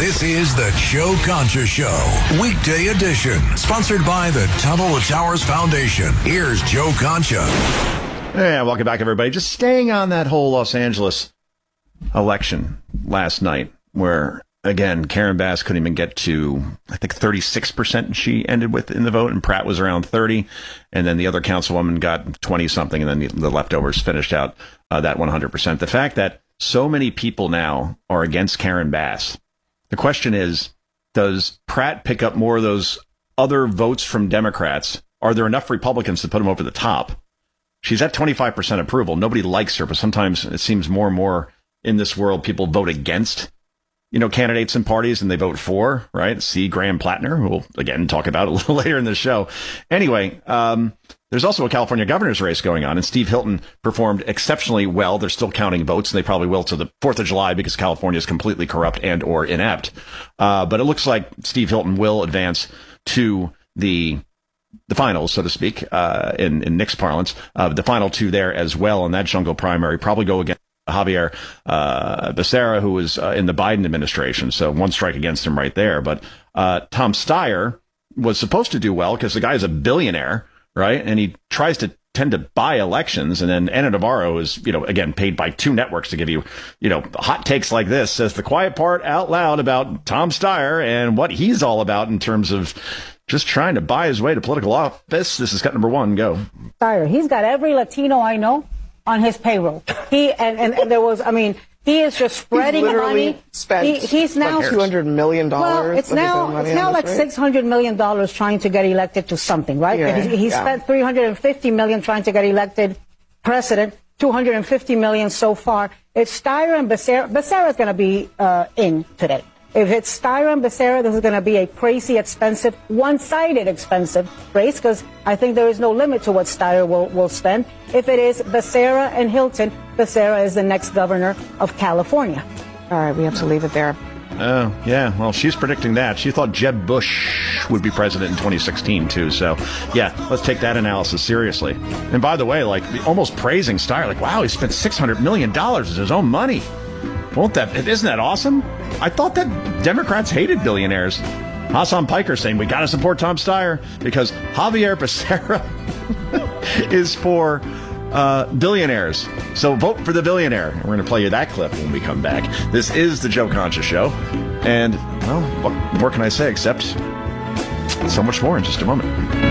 This is the Joe Concha Show, weekday edition, sponsored by the Tunnel to Towers Foundation. Here's Joe Concha. Hey, welcome back, everybody. Just staying on that whole Los Angeles election last night, where, again, Karen Bass couldn't even get to, I think, 36% she ended with in the vote, and Pratt was around 30, and then the other councilwoman got 20-something, and then the leftovers finished out that 100%. The fact that so many people now are against Karen Bass, the question is, does Pratt pick up more of those other votes from Democrats? Are there enough Republicans to put him over the top? She's at 25% approval. Nobody likes her, but sometimes it seems more and more in this world, people vote against, candidates and parties, and they vote for, right? See Graham Plattner, who we'll, again, talk about a little later in the show. Anyway, there's also a California governor's race going on, and Steve Hilton performed exceptionally well. They're still counting votes, and they probably will to the 4th of July because California is completely corrupt and or inept. But it looks like Steve Hilton will advance to the finals, so to speak, in Nick's parlance, the final two there as well in that jungle primary, probably go against Javier Becerra, who was in the Biden administration. So one strike against him right there. But Tom Steyer was supposed to do well because the guy is a billionaire, right? And he tries to tend to buy elections. And then Ana Navarro is, again, paid by two networks to give you, hot takes like this, says the quiet part out loud about Tom Steyer and what he's all about in terms of just trying to buy his way to political office. This is cut number one. Go. Steyer, he's got every Latino I know on his payroll. He there was, he is just spreading the money. He's now like $200 million. Well, it's now like $600 million trying to get elected to something, right? Yeah, he spent $350 million trying to get elected president. $250 million so far. It's Steyer and Becerra. Becerra is going to be in today. If it's Steyer and Becerra, this is going to be a crazy expensive, one-sided expensive race, because I think there is no limit to what Steyer will spend. If it is Becerra and Hilton, Becerra is the next governor of California. All right, we have to leave it there. Oh, yeah. Well, she's predicting that. She thought Jeb Bush would be president in 2016, too. So, yeah, let's take that analysis seriously. And by the way, almost praising Steyer, wow, he spent $600 million as his own money. Isn't that awesome? I thought that Democrats hated billionaires. Hassan Piker saying we got to support Tom Steyer because Javier Becerra is for billionaires. So vote for the billionaire. We're going to play you that clip when we come back. This is the Joe Concha Show. And, well, what more can I say except so much more in just a moment.